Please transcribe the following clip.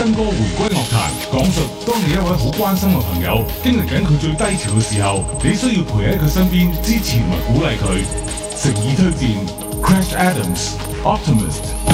新歌回歸樂壇，講述當你一位好關心嘅朋友經歷緊佢最低潮嘅時候，你需要陪喺佢身邊支持同埋鼓勵佢。誠意推薦 Crash Adams Optimist。